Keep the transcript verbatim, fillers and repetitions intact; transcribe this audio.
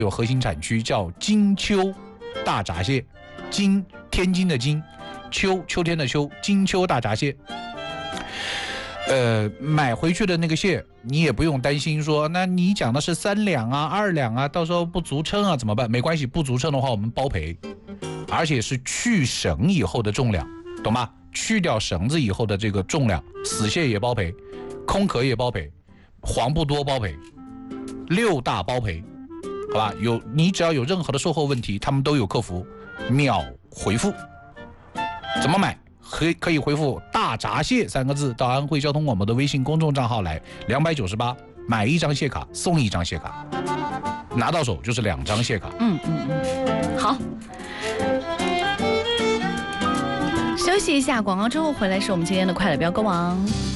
有核心产区叫金秋大闸蟹，金天津的金，秋秋天的秋，金秋大闸蟹。呃，买回去的那个蟹，你也不用担心说，那你讲的是三两啊、二两啊，到时候不足称啊怎么办？没关系，不足称的话我们包赔，而且是去绳以后的重量，懂吗？去掉绳子以后的这个重量，死蟹也包赔，空壳也包赔，黄不多包赔，六大包赔，好吧？有你只要有任何的售后问题，他们都有客服，秒回复。怎么买？可以可以回复大闸蟹三个字到安徽交通广播的微信公众账号来，两百九十八买一张蟹卡送一张蟹卡，拿到手就是两张蟹卡。 嗯嗯嗯，好。休息一下，广告之后回来是我们今天的快乐标歌王。